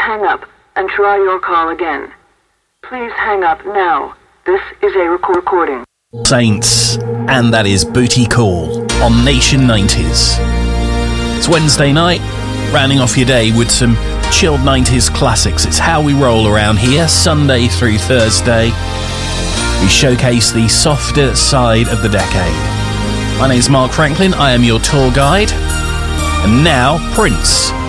hang up and try your call again. Please hang up now. This is a recording. Saints, and that is Booty Call on Nation 90s. It's Wednesday night, rounding off your day with some chilled 90s classics. It's how we roll around here, Sunday through Thursday. We showcase the softer side of the decade. My name's Mark Franklin, I am your tour guide. And now, Prince.